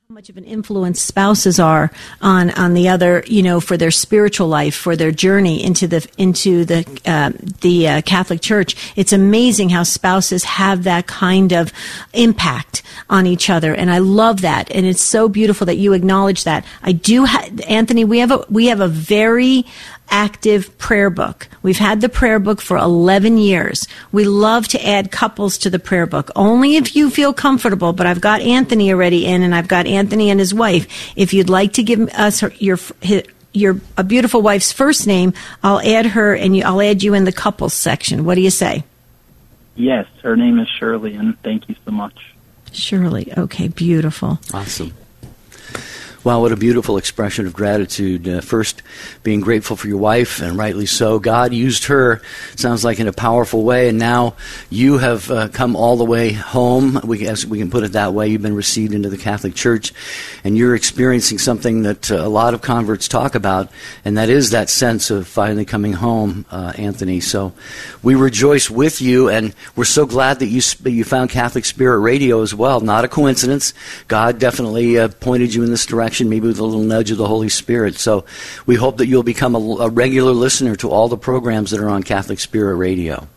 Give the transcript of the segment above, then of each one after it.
How much of an influence spouses are on the other, for their spiritual life, for their journey into the Catholic Church. It's amazing how spouses have that kind of impact on each other, and I love that. And it's so beautiful that you acknowledge that. Anthony, we have a very active prayer book. We've had the prayer book for 11 years. We love to add couples to the prayer book, only if you feel comfortable, but I've got Anthony already in, and I've got Anthony and his wife. If you'd like to give us your beautiful wife's first name, I'll add her, and I'll add you in the couples section. What do you say? Yes, her name is Shirley, and thank you so much. Shirley. Okay, beautiful. Awesome. Wow, what a beautiful expression of gratitude. First, being grateful for your wife, and rightly so. God used her, sounds like, in a powerful way, and now you have come all the way home. We can put it that way. You've been received into the Catholic Church, and you're experiencing something that a lot of converts talk about, and that is that sense of finally coming home, Anthony. So we rejoice with you, and we're so glad that you found Catholic Spirit Radio as well. Not a coincidence. God definitely pointed you in this direction, maybe with a little nudge of the Holy Spirit. So we hope that you'll become a regular listener to all the programs that are on Catholic Spirit Radio.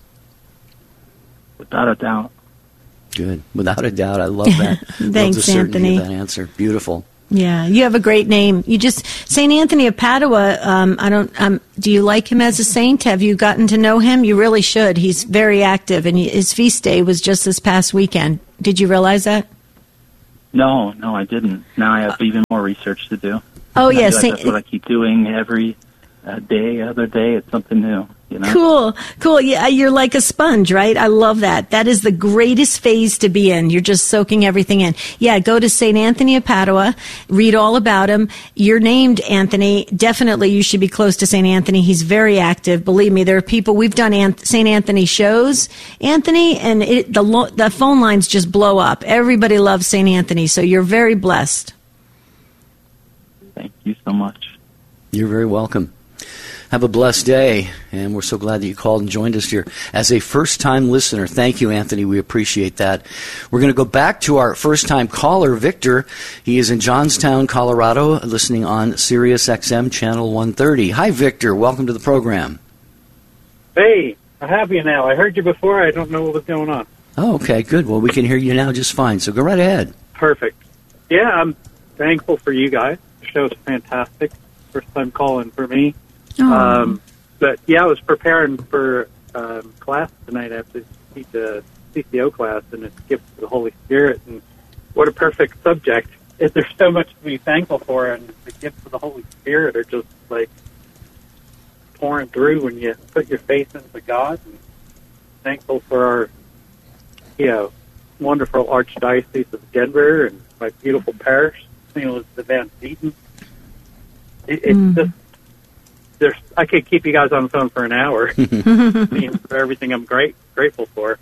Without a doubt. Good. Without a doubt. I love that. Thanks, love the certainty Anthony. of that answer. Beautiful. Yeah, you have a great name. St. Anthony of Padua, do you like him as a saint? Have you gotten to know him? You really should. He's very active, and his feast day was just this past weekend. Did you realize that? No, I didn't. Now I have even more research to do. Oh, yes. That's what I keep doing every other day. It's something new. Cool. Yeah, you're like a sponge, right? I love that. That is the greatest phase to be in. You're just soaking everything in. Yeah, go to St. Anthony of Padua, read all about him. You're named Anthony. Definitely you should be close to St. Anthony. He's very active. Believe me, there are people, we've done St. Anthony shows, Anthony, and the phone lines just blow up. Everybody loves St. Anthony, so you're very blessed. Thank you so much. You're very welcome. Have a blessed day, and we're so glad that you called and joined us here as a first-time listener. Thank you, Anthony. We appreciate that. We're going to go back to our first-time caller, Victor. He is in Johnstown, Colorado, listening on Sirius XM Channel 130. Hi, Victor. Welcome to the program. Hey, I have you now. I heard you before. I don't know what was going on. Oh, okay, good. Well, we can hear you now just fine, so go right ahead. Perfect. Yeah, I'm thankful for you guys. The show's fantastic. First-time calling for me. But yeah, I was preparing for class tonight. I have to teach a CCO class, and it's Gifts of the Holy Spirit. And what a perfect subject! There's so much to be thankful for, and the gifts of the Holy Spirit are just like pouring through when you put your faith into God. And thankful for our, wonderful Archdiocese of Denver and my beautiful parish, St. Elizabeth Van Seaton. It's just. I could keep you guys on the phone for an hour for everything I'm grateful for.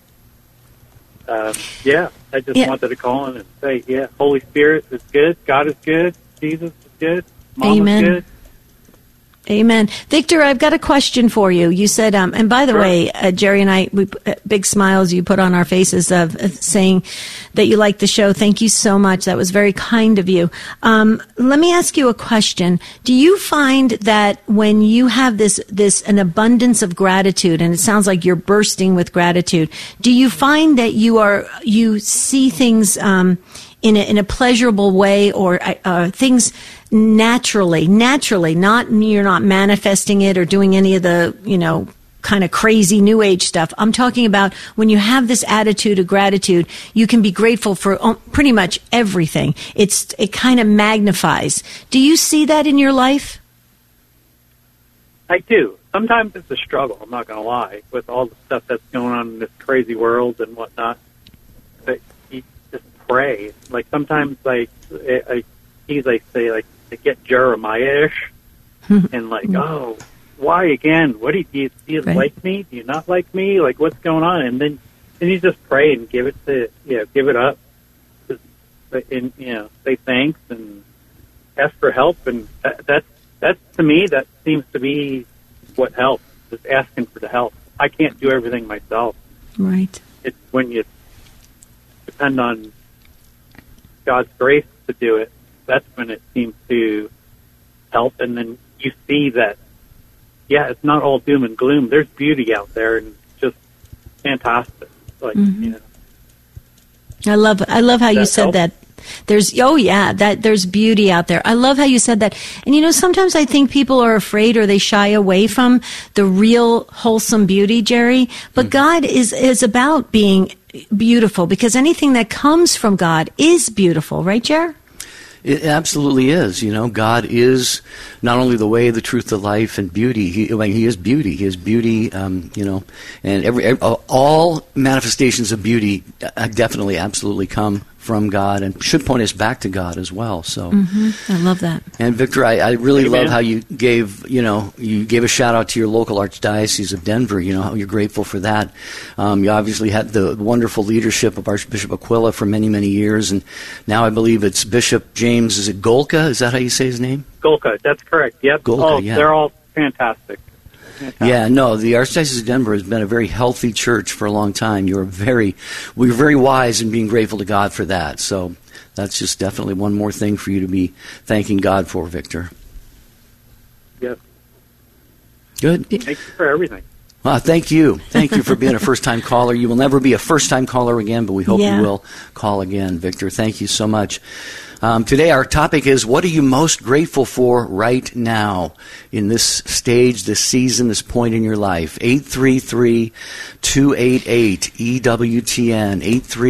I just wanted to call in and say, Holy Spirit is good, God is good, Jesus is good, Mom is good. Amen. Victor, I've got a question for you. You said, and by the way, Jerry and I, big smiles you put on our faces of saying that you like the show. Thank you so much. That was very kind of you. Let me ask you a question. Do you find that when you have an abundance of gratitude, and it sounds like you're bursting with gratitude, do you find that you see things, in a pleasurable way, or things naturally, not, you're not manifesting it or doing any of the, kind of crazy new age stuff. I'm talking about when you have this attitude of gratitude, you can be grateful for pretty much everything. It kind of magnifies. Do you see that in your life? I do. Sometimes it's a struggle, I'm not going to lie, with all the stuff that's going on in this crazy world and whatnot. But you just pray. Like sometimes, I say, to get Jeremiah-ish, and oh, why again? What do you like me? Do you not like me? Like, what's going on? And then you just pray and give it up, and say thanks and ask for help, and that's to me, that seems to be what helps. Just asking for the help. I can't do everything myself. Right. It's when you depend on God's grace to do it, that's when it seems to help. And then you see that, yeah, it's not all doom and gloom. There's beauty out there, and just fantastic. Like, you know. I love how you said help? that. There's beauty out there. I love how you said that. And you know, sometimes I think people are afraid or they shy away from the real wholesome beauty, Jerry. But God is about being beautiful, because anything that comes from God is beautiful, right, Jer? It absolutely is. You know, God is not only the way, the truth, the life, and beauty. He is beauty. He is beauty. You know, and all manifestations of beauty definitely, absolutely come from God and should point us back to God as well. So, I love that. And Victor, I really Amen. love how you gave a shout out to your local Archdiocese of Denver. You know, how you're grateful for that. You obviously had the wonderful leadership of Archbishop Aquila for many, many years, and now I believe it's Bishop James. Is it Golka? Is that how you say his name? Golka, that's correct. Yep. Golka, yeah. They're all fantastic. Yeah, no, the Archdiocese of Denver has been a very healthy church for a long time. We're very wise in being grateful to God for that. So that's just definitely one more thing for you to be thanking God for, Victor. Yes. Good. Thank you for everything. Thank you. Thank you for being a first-time caller. You will never be a first-time caller again, but we hope you will call again, Victor. Thank you so much. Today our topic is, what are you most grateful for right now in this stage, this season, this point in your life? 833-288-EWTN,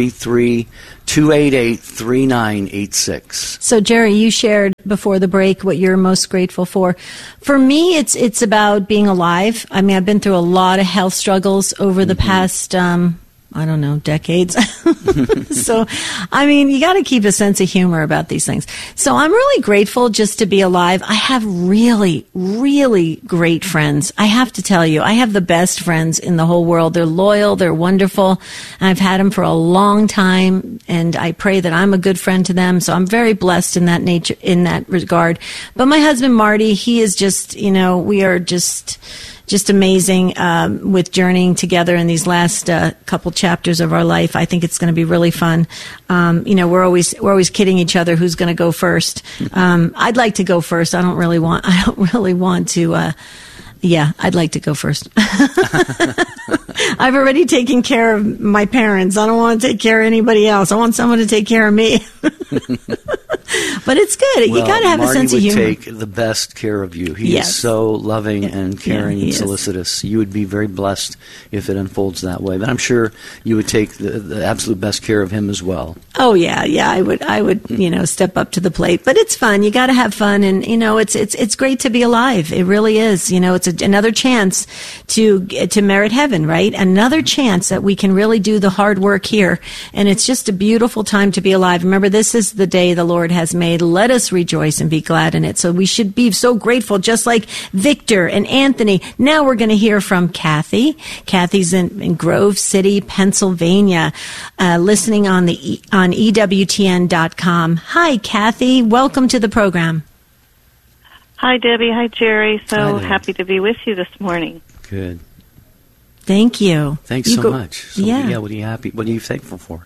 833-288-3986. So, Jerry, you shared before the break what you're most grateful for. For me, it's about being alive. I mean, I've been through a lot of health struggles over the past, decades. So, I mean, you got to keep a sense of humor about these things. So I'm really grateful just to be alive. I have really, really great friends. I have to tell you, I have the best friends in the whole world. They're loyal. They're wonderful. I've had them for a long time, and I pray that I'm a good friend to them. So I'm very blessed in that regard. But my husband, Marty, he is just, we are just amazing with journeying together in these last couple chapters of our life. I think it's going to be really fun. We're always kidding each other who's going to go first. I'd like to go first. I don't really want to. I'd like to go first. I've already taken care of my parents. I don't want to take care of anybody else. I want someone to take care of me. But it's good. You got to have a sense of humor. Marty would take the best care of you. He is so loving and caring and solicitous. You would be very blessed if it unfolds that way. But I'm sure you would take the absolute best care of him as well. Oh yeah. I would step up to the plate. But it's fun. You got to have fun, and it's great to be alive. It really is. It's another chance to merit heaven, right? Another chance that we can really do the hard work here, and it's just a beautiful time to be alive. Remember, this is the day the Lord has made. Let us rejoice and be glad in it. So we should be so grateful, just like Victor and Anthony. Now we're going to hear from Kathy. Kathy's in Grove City, Pennsylvania, listening on EWTN.com. Hi, Kathy. Welcome to the program. Hi, Debbie. Hi, Jerry. So happy to be with you this morning. Good. Thank you. Thanks so much. So, what are you thankful for?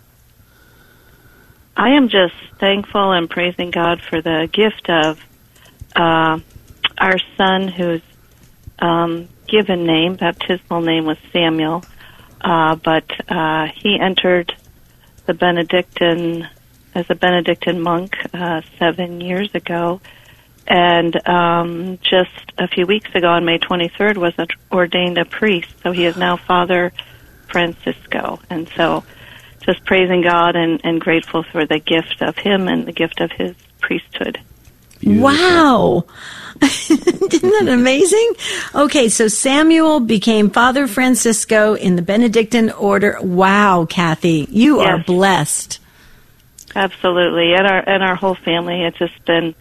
I am just thankful and praising God for the gift of our son, whose given name, baptismal name, was Samuel, but he entered the Benedictine as a Benedictine monk 7 years ago, and just a few weeks ago, on May 23rd, was ordained a priest. So he is now Father Francisco, and so just praising God and grateful for the gift of him and the gift of his priesthood. Beautiful. Wow. Isn't that amazing? Okay, so Samuel became Father Francisco in the Benedictine order. Wow, Kathy, you are blessed. Absolutely. And our whole family, it's just been,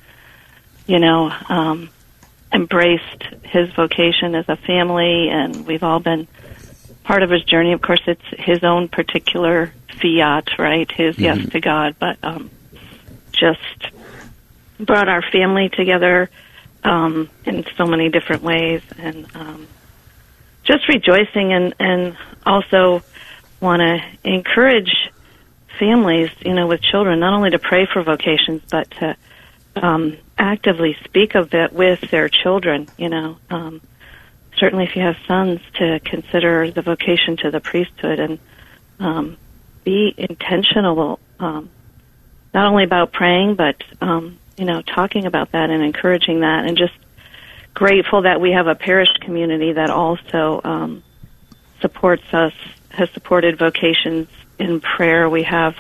embraced his vocation as a family, and we've all been part of his journey. Of course, it's his own particular fiat, right? His yes to God, but just brought our family together in so many different ways, and just rejoicing, and also want to encourage families, with children, not only to pray for vocations, but to actively speak of it with their children, certainly if you have sons, to consider the vocation to the priesthood and be intentional, not only about praying, but, talking about that and encouraging that, and just grateful that we have a parish community that also supports us, has supported vocations in prayer. We have,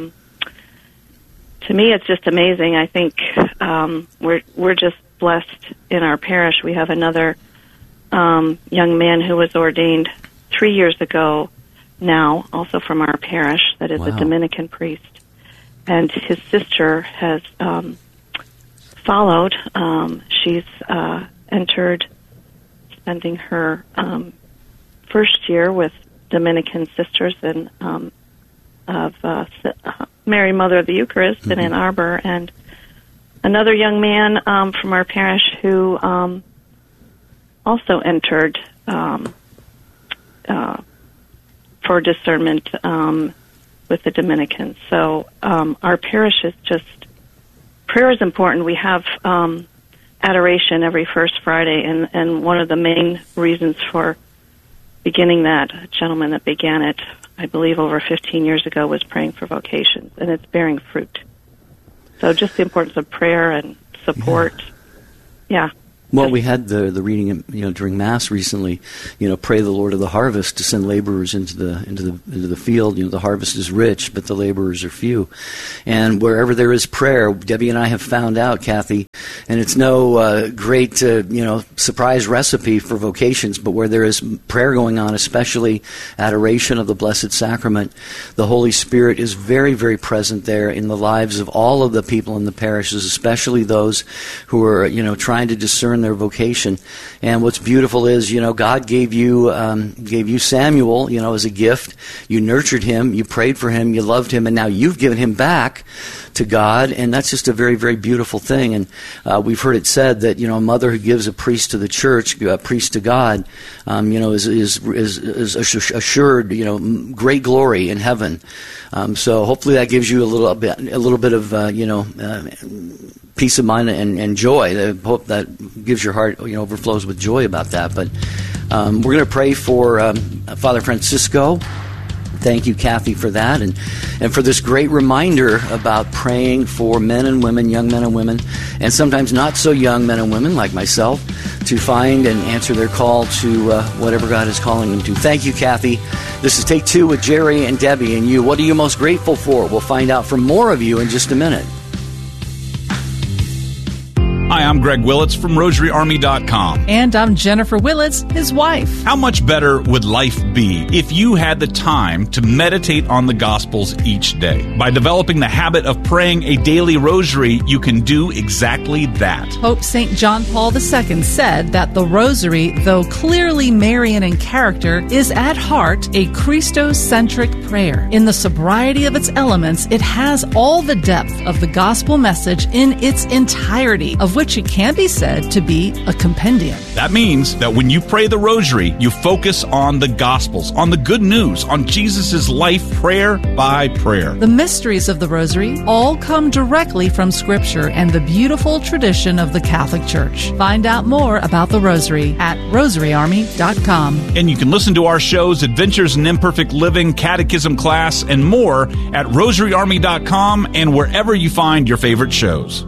to me, it's just amazing. I think we're just blessed in our parish. We have another young man who was ordained 3 years ago now, also from our parish, that is a Dominican priest. And his sister has followed. She's entered, spending her first year with Dominican sisters and of Mary Mother of the Eucharist in Ann Arbor, and another young man from our parish who also entered for discernment with the Dominicans. So our parish is just, prayer is important. We have adoration every first Friday, and one of the main reasons for beginning that, a gentleman that began it, I believe over 15 years ago, was praying for vocations, and it's bearing fruit. So just the importance of prayer and support. Yeah. Well, we had the reading, during Mass recently. Pray the Lord of the harvest to send laborers into the field. The harvest is rich, but the laborers are few. And wherever there is prayer, Debbie and I have found out, Kathy, and it's no great surprise recipe for vocations, but where there is prayer going on, especially adoration of the Blessed Sacrament, the Holy Spirit is very, very present there in the lives of all of the people in the parishes, especially those who are trying to discern their vocation. And what's beautiful is, God gave you Samuel, as a gift. You nurtured him, you prayed for him, you loved him, and now you've given him back to God, and that's just a very, very beautiful thing. And we've heard it said that a mother who gives a priest to the church, a priest to God, is assured great glory in heaven. So hopefully that gives you a little bit of peace of mind and joy. I hope that gives your heart overflows with joy about that. But we're going to pray for Father Francisco. Thank you, Kathy, for that, and for this great reminder about praying for men and women, young men and women, and sometimes not so young men and women like myself, to find and answer their call to whatever God is calling them to. Thank you, Kathy. This is Take Two with Jerry and Debbie and you. What are you most grateful for? We'll find out from more of you in just a minute. Hi, I'm Greg Willits from RosaryArmy.com. And I'm Jennifer Willits, his wife. How much better would life be if you had the time to meditate on the Gospels each day? By developing the habit of praying a daily rosary, you can do exactly that. Pope St. John Paul II said that the rosary, though clearly Marian in character, is at heart a Christocentric prayer. In the sobriety of its elements, it has all the depth of the gospel message in its entirety, of which it can be said to be a compendium. That means that when you pray the rosary, you focus on the Gospels, on the good news, on Jesus' life, prayer by prayer. The mysteries of the rosary all come directly from Scripture and the beautiful tradition of the Catholic Church. Find out more about the rosary at RosaryArmy.com. And you can listen to our shows, Adventures in Imperfect Living, Catechism Class, and more at RosaryArmy.com and wherever you find your favorite shows.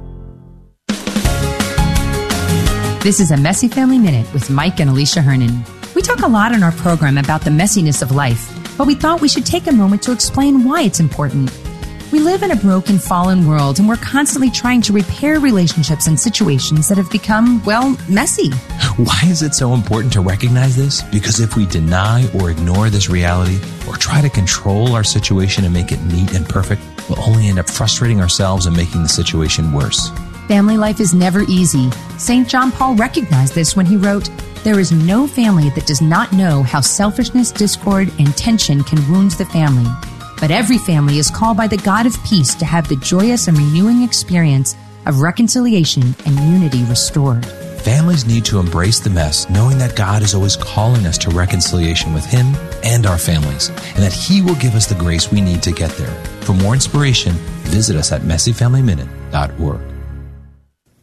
This is a Messy Family Minute with Mike and Alicia Hernan. We talk a lot in our program about the messiness of life, but we thought we should take a moment to explain why it's important. We live in a broken, fallen world, and we're constantly trying to repair relationships and situations that have become, messy. Why is it so important to recognize this? Because if we deny or ignore this reality, or try to control our situation and make it neat and perfect, we'll only end up frustrating ourselves and making the situation worse. Family life is never easy. St. John Paul recognized this when he wrote, "There is no family that does not know how selfishness, discord, and tension can wound the family. But every family is called by the God of peace to have the joyous and renewing experience of reconciliation and unity restored." Families need to embrace the mess, knowing that God is always calling us to reconciliation with Him and our families, and that He will give us the grace we need to get there. For more inspiration, visit us at messyfamilyminute.org.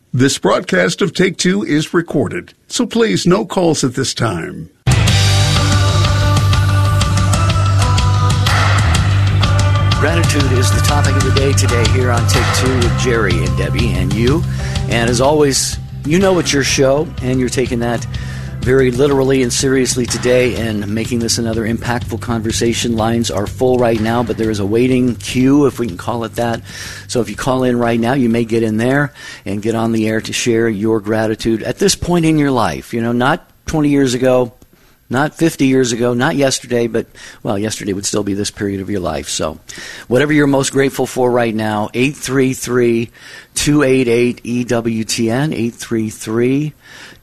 This broadcast of Take Two is recorded, so please no calls at this time. Gratitude is the topic of the day today here on Take Two with Jerry and Debbie and you. And as always, you know it's your show, and you're taking that very literally and seriously today and making this another impactful conversation. Lines are full right now, but there is a waiting queue, if we can call it that. So if you call in right now, you may get in there and get on the air to share your gratitude at this point in your life. You know, not 20 years ago, not 50 years ago, not yesterday, but, well, yesterday would still be this period of your life. So whatever you're most grateful for right now, 833-288-EWTN,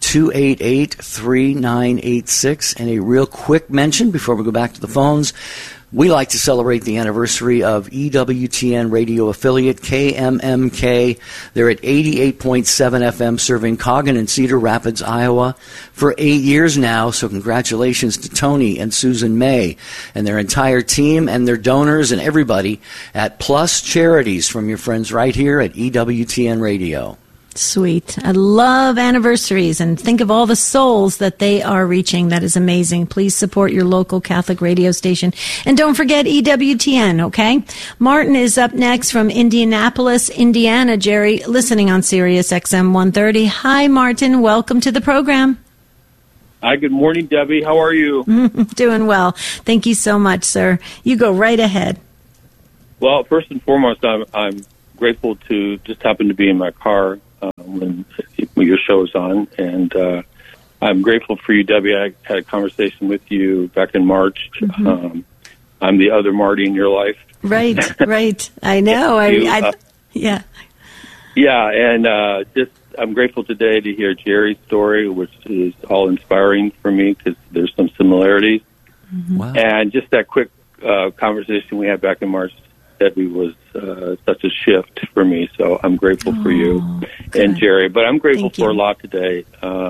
833-288-3986. And a real quick mention before we go back to the phones. We like to celebrate the anniversary of EWTN radio affiliate KMMK. They're at 88.7 FM serving Coggin and Cedar Rapids, Iowa for 8 years now. So congratulations to Tony and Susan May and their entire team and their donors and everybody at Plus Charities from your friends right here at EWTN Radio. Sweet. I love anniversaries and think of all the souls that they are reaching. That is amazing. Please support your local Catholic radio station. And don't forget EWTN, okay? Martin is up next from Indianapolis, Indiana, Jerry, listening on Sirius XM 130. Hi, Martin. Welcome to the program. Hi, good morning, Debbie. How are you? Doing well. Thank you so much, sir. You go right ahead. Well, first and foremost, I'm grateful to just happen to be in my car when your show is on, and I'm grateful for you, Debbie. I had a conversation with you back in March. Mm-hmm. I'm the other Marty in your life. Right. I know. Yeah. Yeah, and just I'm grateful today to hear Jerry's story, which is all inspiring for me because there's some similarities. Mm-hmm. Wow. And just that quick conversation we had back in March, Debbie, was such a shift for me. So I'm grateful for you and Jerry. But I'm grateful for a lot today.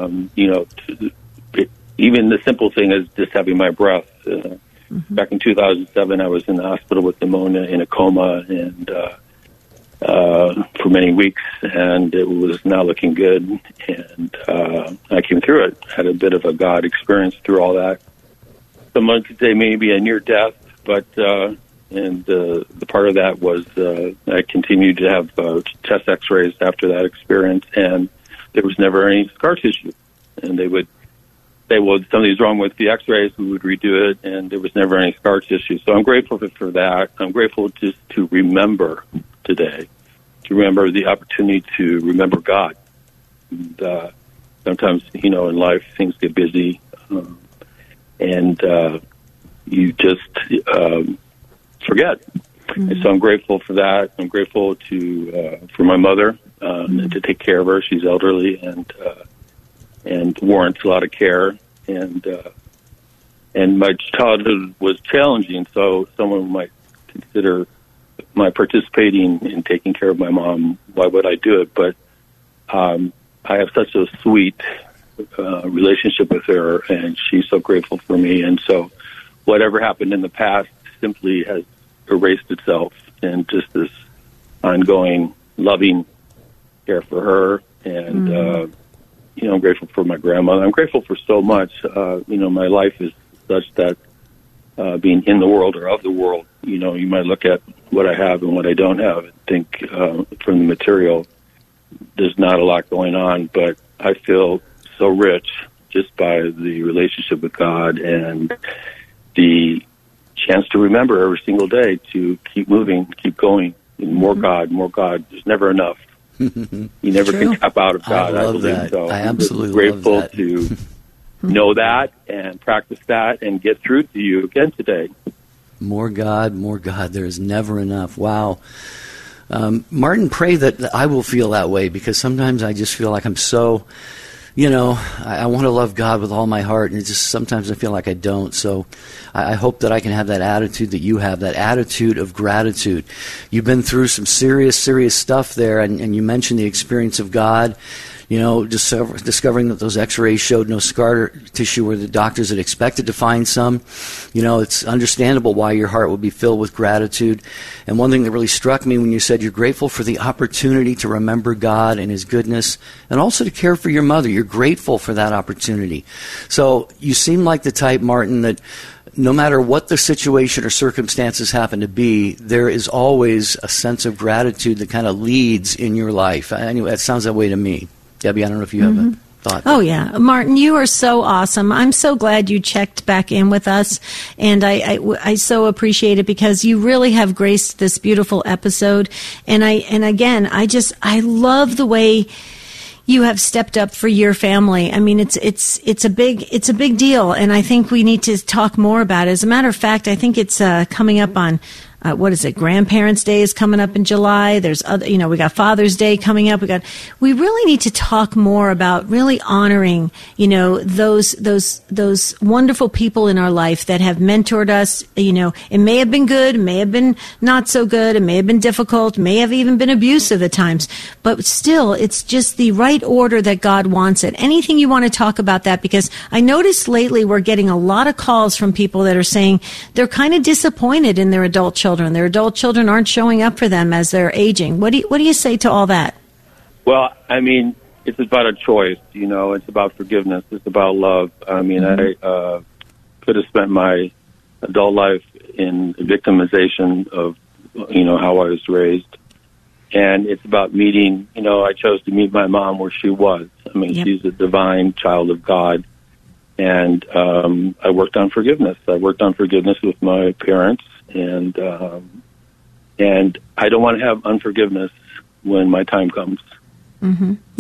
Even the simple thing is just having my breath. Back in 2007, I was in the hospital with pneumonia in a coma and for many weeks, and it was not looking good. And I came through it. Had a bit of a God experience through all that. Someone could say maybe a near death, but and the part of that was I continued to have chest X-rays after that experience, and there was never any scar tissue. And they would say, well, something's wrong with the X-rays. We would redo it, and there was never any scar tissue. So I'm grateful for that. I'm grateful just to remember today, to remember the opportunity to remember God. And, sometimes, in life things get busy, and you just forget. Mm-hmm. And so I'm grateful for that. I'm grateful for my mother and to take care of her. She's elderly and warrants a lot of care. And my childhood was challenging, so someone might consider my participating in taking care of my mom. Why would I do it? But I have such a sweet relationship with her, and she's so grateful for me. And so whatever happened in the past simply has erased itself, and just this ongoing loving care for her. And I'm grateful for my grandmother. I'm grateful for so much. My life is such that being in the world or of the world, you might look at what I have and what I don't have and think from the material, there's not a lot going on, but I feel so rich just by the relationship with God and the chance to remember every single day to keep moving, keep going, and more God. There's never enough. You never can tap out of God. I love that. So I absolutely grateful love that. to know that and practice that and get through to you again today. More God. There is never enough. Wow. Martin, pray that I will feel that way, because sometimes I just feel like I'm so, I want to love God with all my heart, and sometimes I feel like I don't. So I hope that I can have that attitude that you have, that attitude of gratitude. You've been through some serious stuff there, and you mentioned the experience of God. discovering that those x-rays showed no scar tissue where the doctors had expected to find some. It's understandable why your heart would be filled with gratitude. And one thing that really struck me when you said you're grateful for the opportunity to remember God and His goodness, and also to care for your mother. You're grateful for that opportunity. So you seem like the type, Martin, that no matter what the situation or circumstances happen to be, there is always a sense of gratitude that kind of leads in your life. Anyway, that sounds that way to me. Debbie, I don't know if you have a thought. Oh, yeah. Martin, you are so awesome. I'm so glad you checked back in with us, and I so appreciate it because you really have graced this beautiful episode. And again, I love the way you have stepped up for your family. I mean, it's a big deal, and I think we need to talk more about it. As a matter of fact, I think it's coming up on Grandparents' Day is coming up in July. There's other, we got Father's Day coming up. We really need to talk more about really honoring, those wonderful people in our life that have mentored us. It may have been good, it may have been not so good, it may have been difficult, may have even been abusive at times, but still, it's just the right order that God wants it. Anything you want to talk about that? Because I noticed lately we're getting a lot of calls from people that are saying they're kind of disappointed in their adult children. Their adult children aren't showing up for them as they're aging. What do you say to all that? Well, I mean, it's about a choice. It's about forgiveness. It's about love. I mean, I could have spent my adult life in victimization of, how I was raised. And it's about meeting, I chose to meet my mom where she was. I mean, She's a divine child of God. And I worked on forgiveness. I worked on forgiveness with my parents. And I don't want to have unforgiveness when my time comes. Mm-hmm.